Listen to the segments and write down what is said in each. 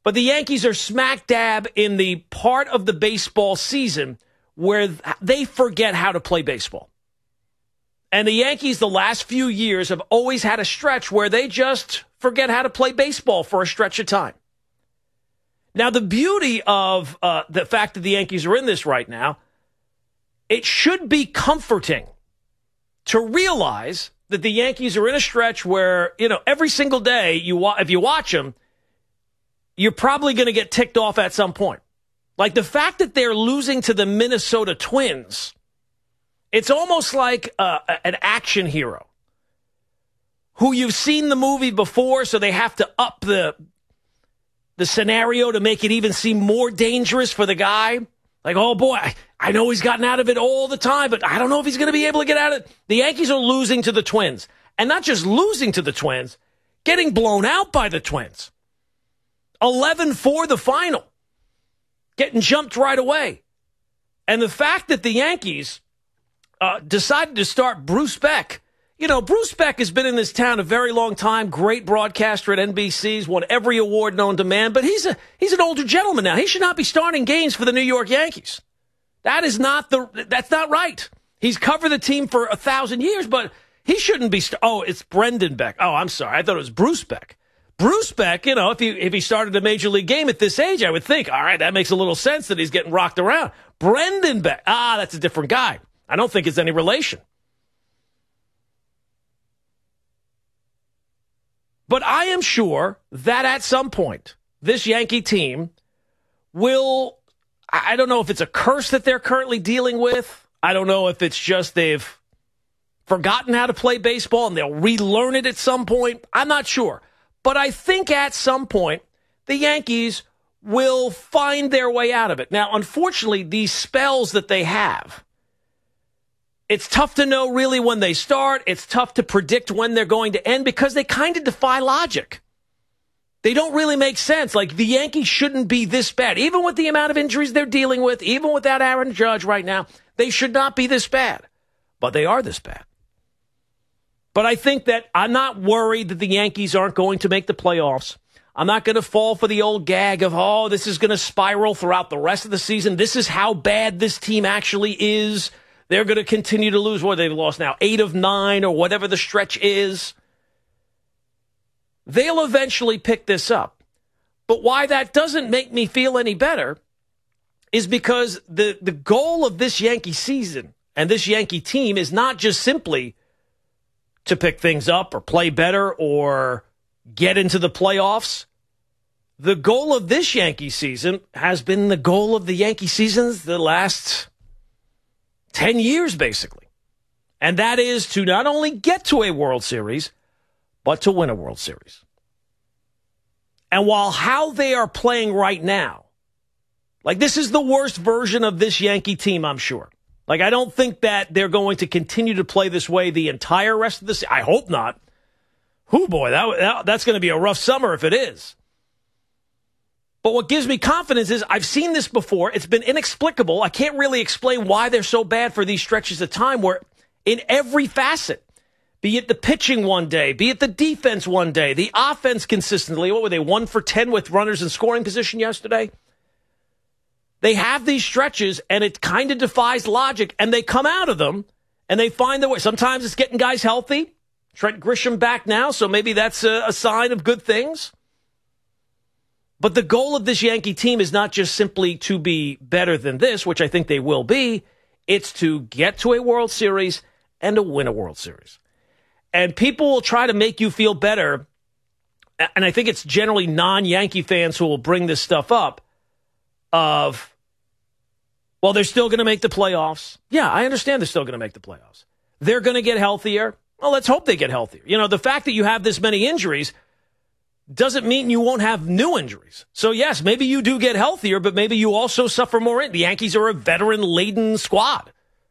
But the Yankees are smack dab in the part of the baseball season where they forget how to play baseball. And the Yankees, the last few years, have always had a stretch where they just forget how to play baseball for a stretch of time. Now, the beauty of the fact that the Yankees are in this right now, it should be comforting to realize that the Yankees are in a stretch where, every single day, if you watch them, you're probably going to get ticked off at some point. Like the fact that they're losing to the Minnesota Twins, it's almost like an action hero who you've seen the movie before, so they have to up the scenario to make it even seem more dangerous for the guy. Like, oh boy, I know he's gotten out of it all the time, but I don't know if he's going to be able to get out of it. The Yankees are losing to the Twins. And not just losing to the Twins, getting blown out by the Twins. 11-4 the final. Getting jumped right away. And the fact that the Yankees decided to start Bruce Beck. Bruce Beck has been in this town a very long time. Great broadcaster at NBC. He's won every award known to man. But he's an older gentleman now. He should not be starting games for the New York Yankees. That's not right. He's covered the team for 1,000 years, but he shouldn't be. It's Brendan Beck. Oh, I'm sorry. I thought it was Bruce Beck. Bruce Beck, if he started a major league game at this age, I would think, all right, that makes a little sense that he's getting rocked around. Brendan Beck. That's a different guy. I don't think it's any relation. But I am sure that at some point, this Yankee team will, I don't know if it's a curse that they're currently dealing with. I don't know if it's just they've forgotten how to play baseball and they'll relearn it at some point. I'm not sure. But I think at some point, the Yankees will find their way out of it. Now, unfortunately, these spells that they have, it's tough to know really when they start. It's tough to predict when they're going to end because they kind of defy logic. They don't really make sense. Like, the Yankees shouldn't be this bad. Even with the amount of injuries they're dealing with, even without Aaron Judge right now, they should not be this bad. But they are this bad. But I think that I'm not worried that the Yankees aren't going to make the playoffs. I'm not going to fall for the old gag of, this is going to spiral throughout the rest of the season. This is how bad this team actually is. They're going to continue to lose. They've lost now 8 of 9 or whatever the stretch is. They'll eventually pick this up. But why that doesn't make me feel any better is because the goal of this Yankee season and this Yankee team is not just simply to pick things up or play better or get into the playoffs. The goal of this Yankee season has been the goal of the Yankee seasons the last 10 years, basically. And that is to not only get to a World Series, but to win a World Series. And while how they are playing right now, like this is the worst version of this Yankee team, I'm sure. Like, I don't think that they're going to continue to play this way the entire rest of the season. I hope not. Whoo, boy, that's going to be a rough summer if it is. But what gives me confidence is I've seen this before. It's been inexplicable. I can't really explain why they're so bad for these stretches of time where in every facet, be it the pitching one day, be it the defense one day, the offense consistently, what were they, 1 for 10 with runners in scoring position yesterday? They have these stretches, and it kind of defies logic, and they come out of them, and they find their way. Sometimes it's getting guys healthy. Trent Grisham back now, so maybe that's a sign of good things. But the goal of this Yankee team is not just simply to be better than this, which I think they will be. It's to get to a World Series and to win a World Series. And people will try to make you feel better, and I think it's generally non-Yankee fans who will bring this stuff up, of, well, they're still going to make the playoffs. Yeah, I understand they're still going to make the playoffs. They're going to get healthier. Well, let's hope they get healthier. The fact that you have this many injuries doesn't mean you won't have new injuries. So, yes, maybe you do get healthier, but maybe you also suffer more. The Yankees are a veteran-laden squad.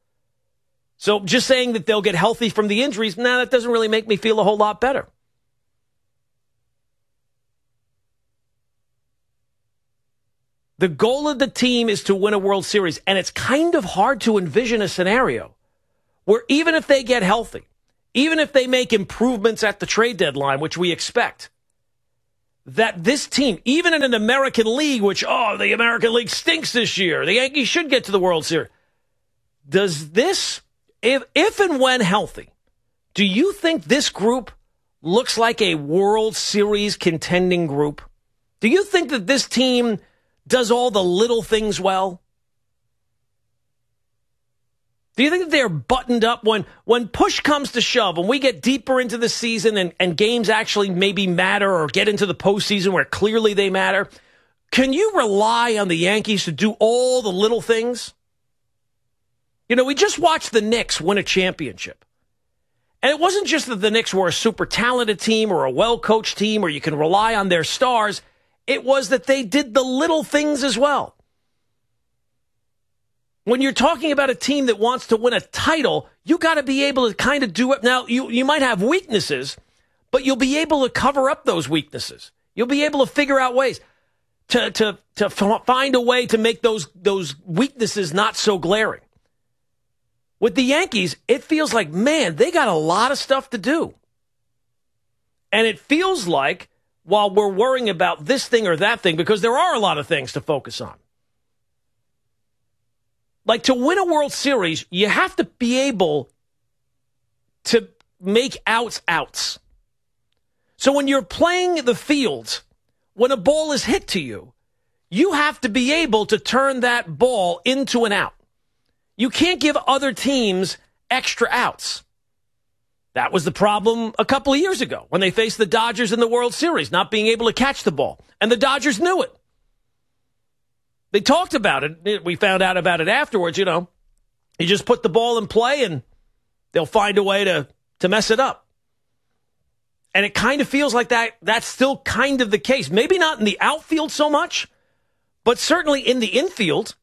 So just saying that they'll get healthy from the injuries, that doesn't really make me feel a whole lot better. The goal of the team is to win a World Series, and it's kind of hard to envision a scenario where even if they get healthy, even if they make improvements at the trade deadline, which we expect, that this team, even in an American League, which, the American League stinks this year, the Yankees should get to the World Series. Does this, if and when healthy, do you think this group looks like a World Series contending group? Do you think that this team does all the little things well? Do you think that they're buttoned up when push comes to shove, when we get deeper into the season and games actually maybe matter or get into the postseason where clearly they matter? Can you rely on the Yankees to do all the little things? We just watched the Knicks win a championship. And it wasn't just that the Knicks were a super talented team or a well-coached team or you can rely on their stars. It was that they did the little things as well. When you're talking about a team that wants to win a title, you got to be able to kind of do it. Now, you might have weaknesses, but you'll be able to cover up those weaknesses. You'll be able to figure out ways to find a way to make those weaknesses not so glaring. With the Yankees, it feels like, man, they got a lot of stuff to do. And it feels like, while we're worrying about this thing or that thing, because there are a lot of things to focus on, like to win a World Series, you have to be able to make outs. So when you're playing the field, when a ball is hit to you, you have to be able to turn that ball into an out. You can't give other teams extra outs. That was the problem a couple of years ago when they faced the Dodgers in the World Series, not being able to catch the ball. And the Dodgers knew it. They talked about it. We found out about it afterwards, You just put the ball in play and they'll find a way to mess it up. And it kind of feels like that's still kind of the case. Maybe not in the outfield so much, but certainly in the infield.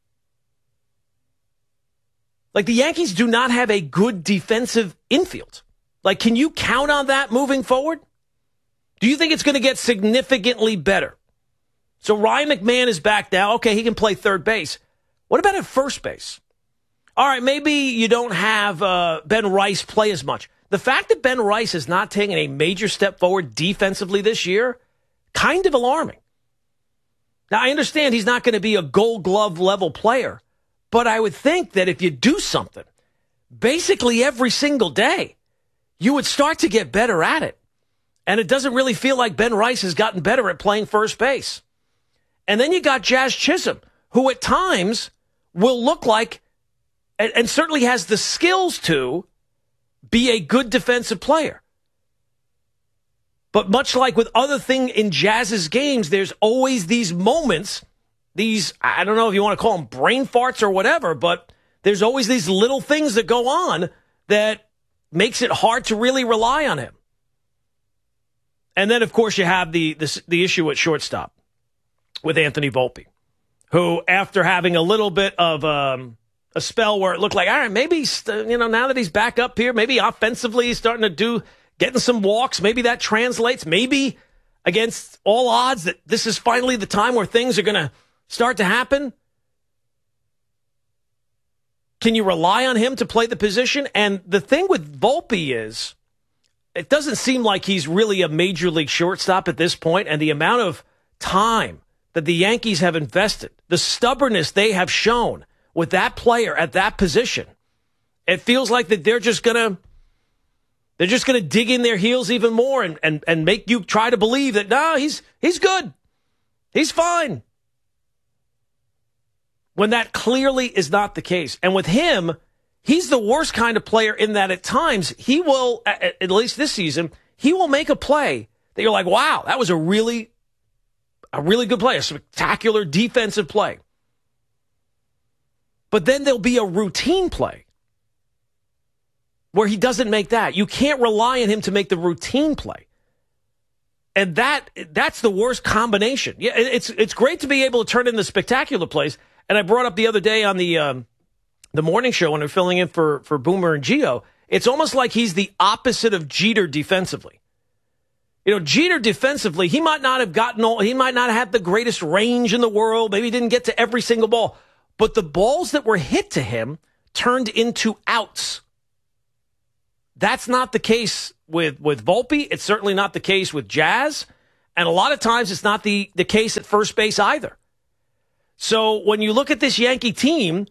Like the Yankees do not have a good defensive infield. Like, can you count on that moving forward? Do you think it's going to get significantly better? So Ryan McMahon is back now. Okay, he can play third base. What about at first base? All right, maybe you don't have Ben Rice play as much. The fact that Ben Rice has not taken a major step forward defensively this year, kind of alarming. Now, I understand he's not going to be a Gold Glove level player, but I would think that if you do something basically every single day, you would start to get better at it. And it doesn't really feel like Ben Rice has gotten better at playing first base. And then you got Jazz Chisholm, who at times will look like, and certainly has the skills to, be a good defensive player. But much like with other things in Jazz's games, there's always these moments, I don't know if you want to call them brain farts or whatever, but there's always these little things that go on that makes it hard to really rely on him. And then, of course, you have the issue at shortstop with Anthony Volpe, who, after having a little bit of a spell where it looked like, all right, maybe, now that he's back up here, maybe offensively he's starting to getting some walks. Maybe that translates. Maybe against all odds that this is finally the time where things are going to start to happen. Can you rely on him to play the position? And the thing with Volpe is, it doesn't seem like he's really a major league shortstop at this point, and the amount of time that the Yankees have invested, the stubbornness they have shown with that player at that position, it feels like that they're just gonna dig in their heels even more and make you try to believe that no, he's good, he's fine, when that clearly is not the case. And with him, he's the worst kind of player in that at times he will, at least this season, he will make a play that you're like, wow, that was a really good play, a spectacular defensive play. But then there'll be a routine play where he doesn't make that. You can't rely on him to make the routine play. And that's the worst combination. Yeah, it's great to be able to turn in the spectacular plays. And I brought up the other day on the morning show when we're filling in for Boomer and Gio, it's almost like he's the opposite of Jeter defensively. Jeter defensively, he might not have had the greatest range in the world. Maybe he didn't get to every single ball. But the balls that were hit to him turned into outs. That's not the case with Volpe. It's certainly not the case with Jazz. And a lot of times it's not the case at first base either. So when you look at this Yankee team,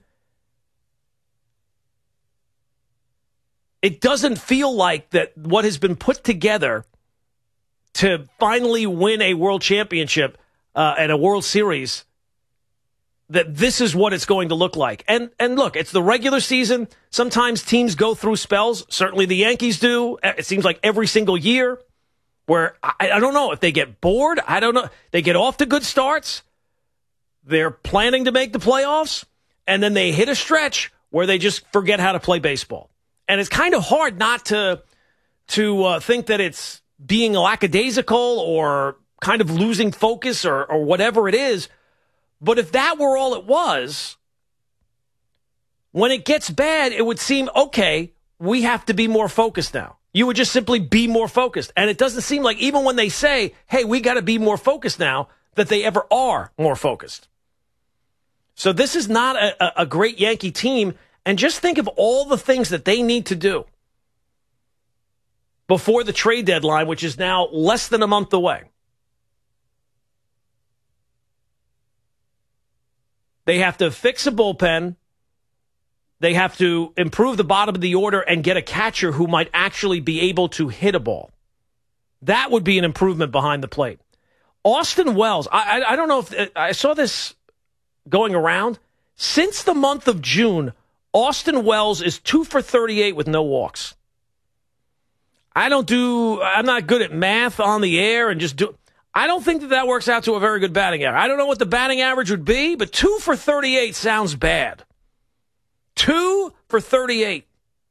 it doesn't feel like that what has been put together to finally win a world championship and a World Series, that this is what it's going to look like. And look, it's the regular season. Sometimes teams go through spells. Certainly the Yankees do. It seems like every single year where I don't know if they get bored. I don't know. They get off to good starts. They're planning to make the playoffs, and then they hit a stretch where they just forget how to play baseball. And it's kind of hard not to think that it's being lackadaisical or kind of losing focus or whatever it is. But if that were all it was, when it gets bad, it would seem, okay, we have to be more focused now. You would just simply be more focused. And it doesn't seem like even when they say, hey, we got to be more focused now, that they ever are more focused. So this is not a great Yankee team. And just think of all the things that they need to do before the trade deadline, which is now less than a month away. They have to fix a bullpen. They have to improve the bottom of the order and get a catcher who might actually be able to hit a ball. That would be an improvement behind the plate. Austin Wells, I don't know if I saw this going around. Since the month of June, Austin Wells is 2 for 38 with no walks. I'm not good at math on the air and I don't think that works out to a very good batting average. I don't know what the batting average would be, but 2 for 38 sounds bad. 2 for 38.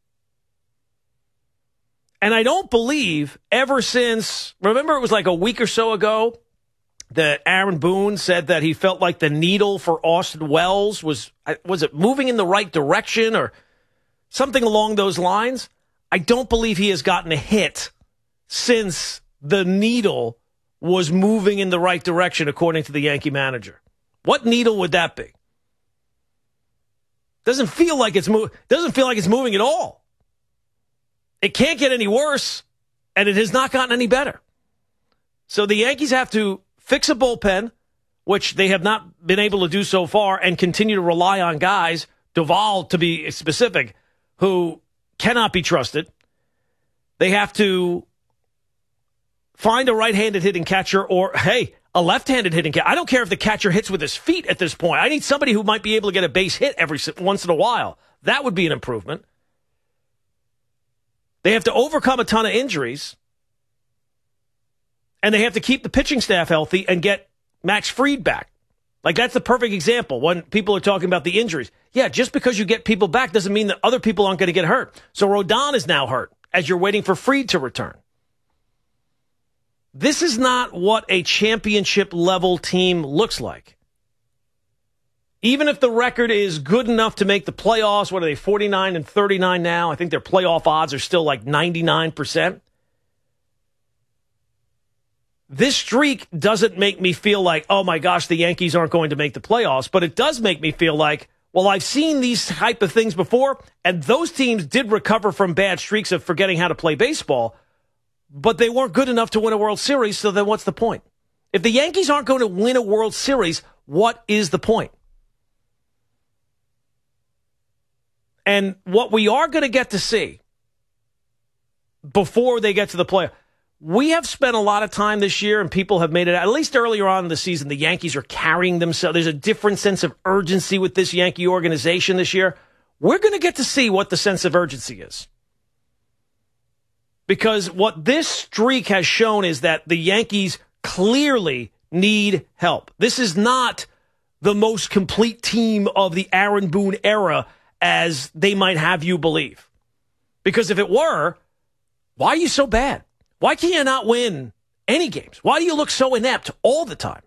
And I don't believe ever since, remember it was like a week or so ago that Aaron Boone said that he felt like the needle for Austin Wells was it moving in the right direction or something along those lines? I don't believe he has gotten a hit since the needle was moving in the right direction, according to the Yankee manager. What needle would that be? Doesn't feel like it's moving at all. It can't get any worse, and it has not gotten any better. So the Yankees have to fix a bullpen, which they have not been able to do so far, and continue to rely on guys, Duvall to be specific, who cannot be trusted. They have to find a right-handed hitting catcher or, hey, a left-handed hitting catcher. I don't care if the catcher hits with his feet at this point. I need somebody who might be able to get a base hit every once in a while. That would be an improvement. They have to overcome a ton of injuries. And they have to keep the pitching staff healthy and get Max Fried back. Like, that's the perfect example when people are talking about the injuries. Yeah, just because you get people back doesn't mean that other people aren't going to get hurt. So Rodon is now hurt as you're waiting for Fried to return. This is not what a championship-level team looks like. Even if the record is good enough to make the playoffs, what are they, 49-39 now? I think their playoff odds are still like 99%. This streak doesn't make me feel like, oh my gosh, the Yankees aren't going to make the playoffs, but it does make me feel like, well, I've seen these type of things before, and those teams did recover from bad streaks of forgetting how to play baseball, but they weren't good enough to win a World Series, so then what's the point? If the Yankees aren't going to win a World Series, what is the point? And what we are going to get to see before they get to the playoffs, we have spent a lot of time this year, and people have made it, at least earlier on in the season, the Yankees are carrying themselves. There's a different sense of urgency with this Yankee organization this year. We're going to get to see what the sense of urgency is. Because what this streak has shown is that the Yankees clearly need help. This is not the most complete team of the Aaron Boone era as they might have you believe. Because if it were, why are you so bad? Why can you not win any games? Why do you look so inept all the time?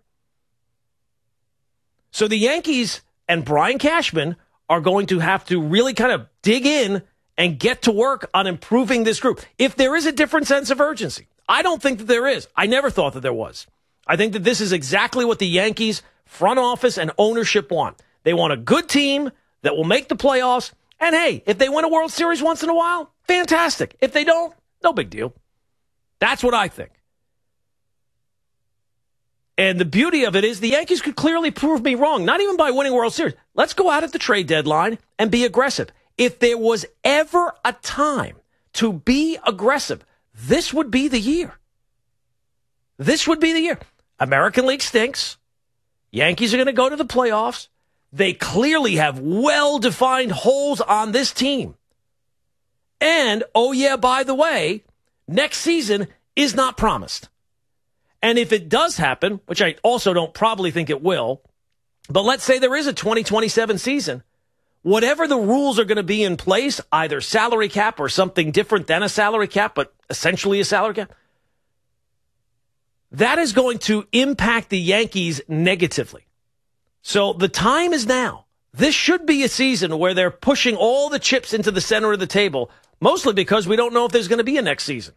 So the Yankees and Brian Cashman are going to have to really kind of dig in and get to work on improving this group. If there is a different sense of urgency, I don't think that there is. I never thought that there was. I think that this is exactly what the Yankees front office and ownership want. They want a good team that will make the playoffs. And hey, if they win a World Series once in a while, fantastic. If they don't, no big deal. That's what I think. And the beauty of it is the Yankees could clearly prove me wrong, not even by winning World Series. Let's go out at the trade deadline and be aggressive. If there was ever a time to be aggressive, this would be the year. This would be the year. American League stinks. Yankees are going to go to the playoffs. They clearly have well-defined holes on this team. And, oh yeah, by the way, next season is not promised. And if it does happen, which I also don't probably think it will, but let's say there is a 2027 season, whatever the rules are going to be in place, either salary cap or something different than a salary cap, but essentially a salary cap, that is going to impact the Yankees negatively. So the time is now. This should be a season where they're pushing all the chips into the center of the table, mostly because we don't know if there's going to be a next season.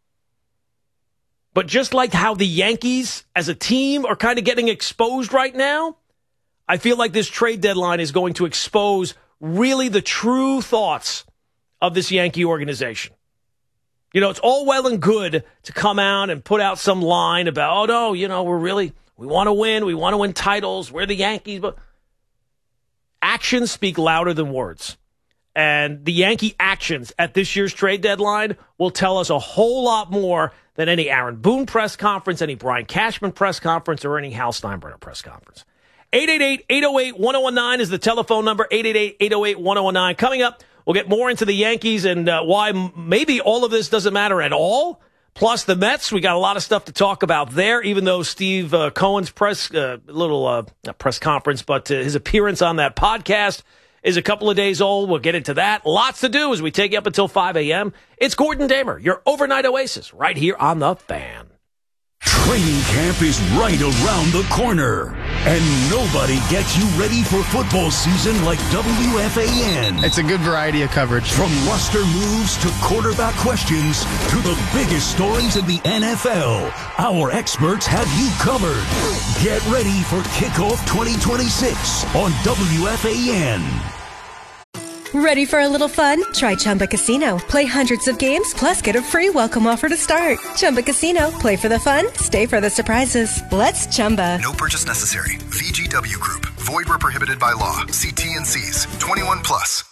But just like how the Yankees as a team are kind of getting exposed right now, I feel like this trade deadline is going to expose really the true thoughts of this Yankee organization. You know, it's all well and good to come out and put out some line about, oh, no, you know, we want to win titles, we're the Yankees. But actions speak louder than words. And the Yankee actions at this year's trade deadline will tell us a whole lot more than any Aaron Boone press conference, any Brian Cashman press conference, or any Hal Steinbrenner press conference. 888-808-1019 is the telephone number, 888-808-1019. Coming up, we'll get more into the Yankees and why maybe all of this doesn't matter at all. Plus the Mets, we got a lot of stuff to talk about there, even though Steve Cohen's press conference, but his appearance on that podcast is a couple of days old. We'll get into that. Lots to do as we take you up until 5 a.m. It's Gordon Damer, your overnight oasis, right here on The Fan. Training camp is right around the corner, and nobody gets you ready for football season like WFAN. It's a good variety of coverage. From roster moves to quarterback questions to the biggest stories in the NFL, our experts have you covered. Get ready for Kickoff 2026 on WFAN. Ready for a little fun? Try Chumba Casino. Play hundreds of games, plus get a free welcome offer to start. Chumba Casino. Play for the fun, stay for the surprises. Let's Chumba. No purchase necessary. VGW Group. Void where prohibited by law. See T&Cs. 21 plus.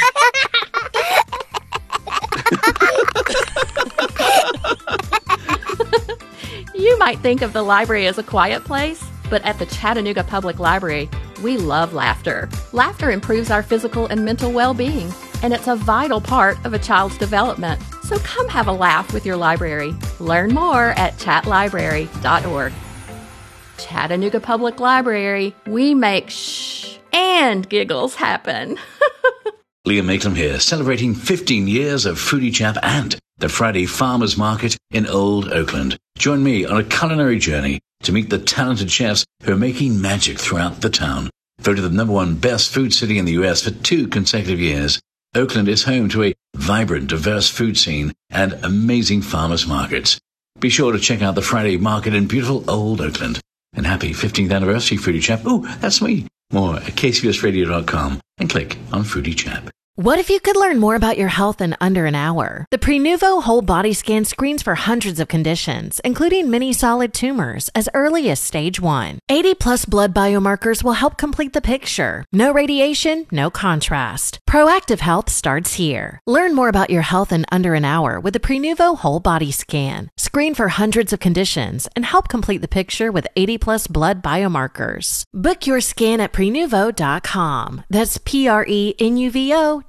You might think of the library as a quiet place, but at the Chattanooga Public Library, we love laughter. Laughter improves our physical and mental well-being, and it's a vital part of a child's development. So come have a laugh with your library. Learn more at chatlibrary.org. Chattanooga Public Library, we make shh and giggles happen. Liam Maitland here, celebrating 15 years of Foodie Chap and the Friday Farmers Market in Old Oakland. Join me on a culinary journey to meet the talented chefs who are making magic throughout the town. Voted the #1 best food city in the U.S. for 2 consecutive years, Oakland is home to a vibrant, diverse food scene and amazing farmers markets. Be sure to check out the Friday Market in beautiful Old Oakland. And happy 15th anniversary, Foodie Chap. Ooh, that's me. More at kcbsradio.com and click on Foodie Chap. What if you could learn more about your health in under an hour? The Prenuvo Whole Body Scan screens for hundreds of conditions, including many solid tumors, as early as stage 1. 80-plus blood biomarkers will help complete the picture. No radiation, no contrast. Proactive health starts here. Learn more about your health in under an hour with the Prenuvo Whole Body Scan. Screen for hundreds of conditions and help complete the picture with 80-plus blood biomarkers. Book your scan at Prenuvo.com. That's Prenuvo.com.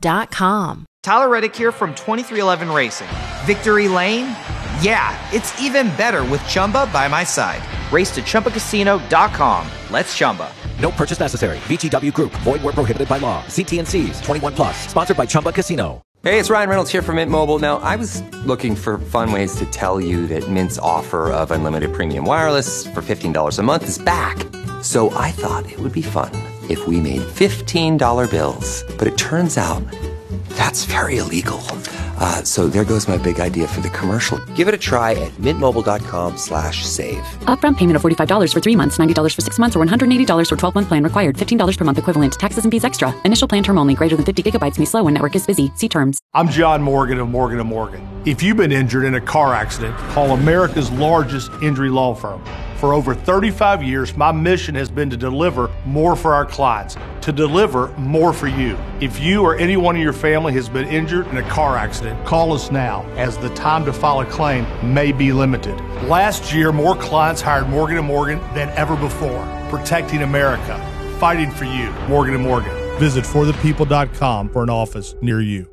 Tyler Reddick here from 2311 Racing. Victory Lane? Yeah, it's even better with Chumba by my side. Race to ChumbaCasino.com. Let's Chumba. No purchase necessary. VGW Group. Void where prohibited by law. See T&Cs. 21 plus. Sponsored by Chumba Casino. Hey, it's Ryan Reynolds here from Mint Mobile. Now, I was looking for fun ways to tell you that Mint's offer of unlimited premium wireless for $15 a month is back. So I thought it would be fun if we made $15 bills. But it turns out that's very illegal. So there goes my big idea for the commercial. Give it a try at mintmobile.com/save. Upfront payment of $45 for 3 months, $90 for 6 months, or $180 for 12-month plan required. $15 per month equivalent. Taxes and fees extra. Initial plan term only. Greater than 50 gigabytes may slow when network is busy. See terms. I'm John Morgan of Morgan & Morgan. If you've been injured in a car accident, call America's largest injury law firm. For over 35 years, my mission has been to deliver more for our clients, to deliver more for you. If you or anyone in your family has been injured in a car accident, call us now, as the time to file a claim may be limited. Last year, more clients hired Morgan & Morgan than ever before. Protecting America. Fighting for you. Morgan & Morgan. Visit forthepeople.com for an office near you.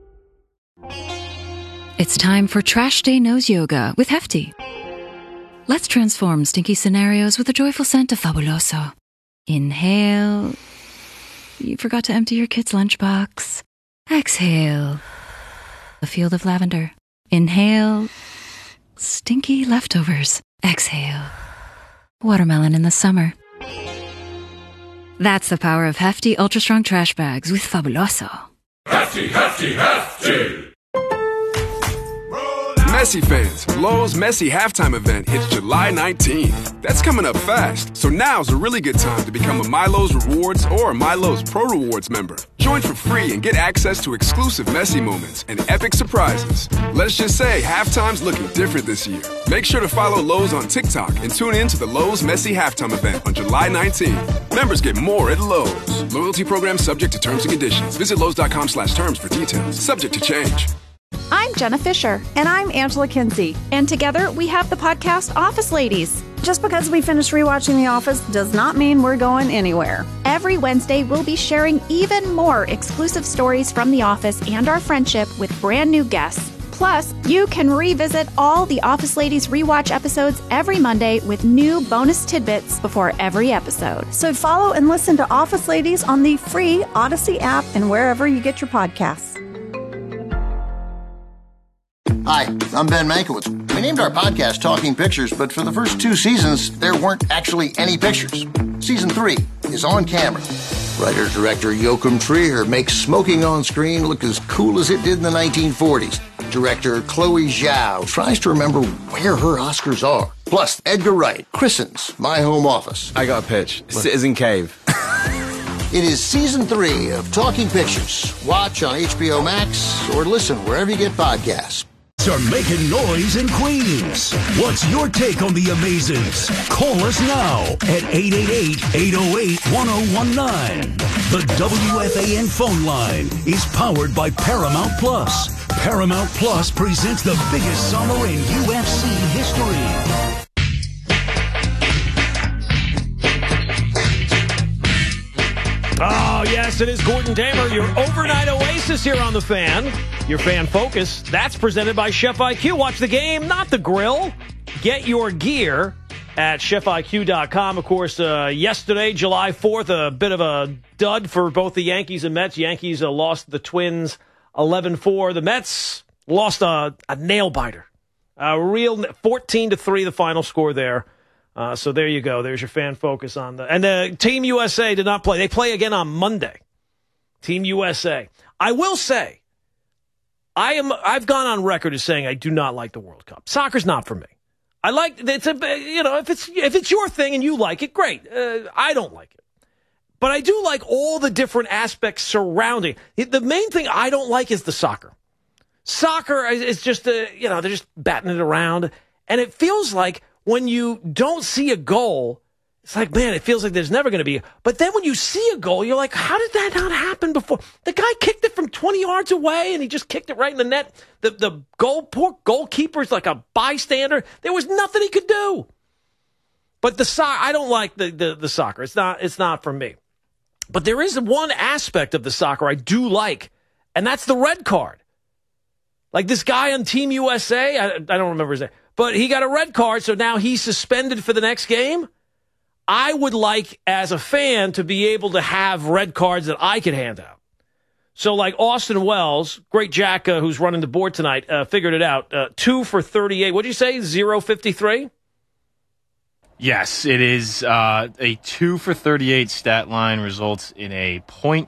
It's time for Trash Day Nose Yoga with Hefty. Let's transform stinky scenarios with the joyful scent of Fabuloso. Inhale. You forgot to empty your kid's lunchbox. Exhale. A field of lavender. Inhale. Stinky leftovers. Exhale. Watermelon in the summer. That's the power of Hefty Ultra Strong Trash Bags with Fabuloso. Hefty, hefty, hefty! Messi fans, Lowe's Messi halftime event hits July 19th. That's coming up fast, so now's a really good time to become a MyLowe's Rewards or a MyLowe's Pro Rewards member. Join for free and get access to exclusive Messi moments and epic surprises. Let's just say halftime's looking different this year. Make sure to follow Lowe's on TikTok and tune in to the Lowe's Messi halftime event on July 19th. Members get more at Lowe's. Loyalty program subject to terms and conditions. Visit Lowe's.com/terms for details. Subject to change. I'm Jenna Fisher. And I'm Angela Kinsey. And together we have the podcast Office Ladies. Just because we finished rewatching The Office does not mean we're going anywhere. Every Wednesday, we'll be sharing even more exclusive stories from The Office and our friendship with brand new guests. Plus, you can revisit all the Office Ladies rewatch episodes every Monday with new bonus tidbits before every episode. So follow and listen to Office Ladies on the free Odyssey app and wherever you get your podcasts. Hi, I'm Ben Mankiewicz. We named our podcast Talking Pictures, but for the first 2 seasons, there weren't actually any pictures. Season 3 is on camera. Writer-director Joachim Trier makes smoking on screen look as cool as it did in the 1940s. Director Chloe Zhao tries to remember where her Oscars are. Plus, Edgar Wright christens My Home Office. I got a pitch. Citizen Cave. It is Season 3 of Talking Pictures. Watch on HBO Max or listen wherever you get podcasts. Are making noise in Queens. What's your take on the Amazins? Call us now at 888-808-1019. The WFAN phone line is powered by Paramount Plus. Paramount Plus presents the biggest summer in UFC history. Oh, yes, it is Gordon Damer, your overnight oasis here on The Fan. Your Fan Focus. That's presented by Chef IQ. Watch the game, not the grill. Get your gear at chefiq.com. Of course, yesterday, July 4th, a bit of a dud for both the Yankees and Mets. Yankees lost the Twins 11-4. The Mets lost a nail-biter. A real 14-3, the final score there. So there you go. There's your Fan Focus on the... And the Team USA did not play. They play again on Monday. Team USA. I will say, I've gone on record as saying I do not like the World Cup. Soccer's not for me. I like it's if it's your thing and you like it, great. I don't like it, but I do like all the different aspects surrounding it. The main thing I don't like is the soccer. Soccer is just they're just batting it around, and it feels like when you don't see a goal, it's like, man, it feels like there's never going to be. But then when you see a goal, you're like, how did that not happen before? The guy kicked it from 20 yards away, and he just kicked it right in the net. The poor goalkeeper's like a bystander. There was nothing he could do. But I don't like the soccer. It's not for me. But there is one aspect of the soccer I do like, and that's the red card. Like this guy on Team USA, I don't remember his name, but he got a red card, so now he's suspended for the next game. I would like, as a fan, to be able to have red cards that I could hand out. So like Austin Wells, great Jack who's running the board tonight, figured it out. 2 for 38. What did you say, 0.53? Yes, it is a 2 for 38 stat line results in a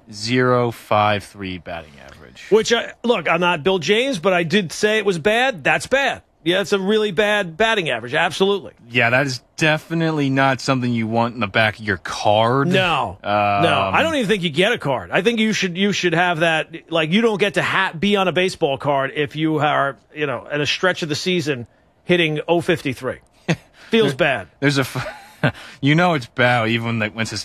.053 batting average. Which, look, I'm not Bill James, but I did say it was bad. That's bad. Yeah, it's a really bad batting average. Absolutely. Yeah, that is definitely not something you want in the back of your card. No, no. I don't even think you get a card. I think you should have that. Like, you don't get to be on a baseball card if you are, at a stretch of the season hitting .053. Feels bad. There's You know it's Bao even when it's his